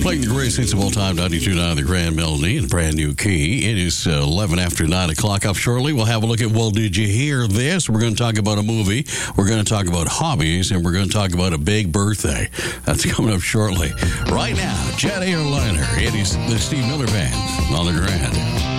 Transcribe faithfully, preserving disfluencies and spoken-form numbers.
Playing the greatest hits of all time, ninety-two point nine The Grand Melody and Brand New Key. It is uh, eleven after nine o'clock. Up shortly, we'll have a look at, well, did you hear this? We're going to talk about a movie. We're going to talk about hobbies, and we're going to talk about a big birthday. That's coming up shortly. Right now, Jet Airliner. It is the Steve Miller Band on the Grand.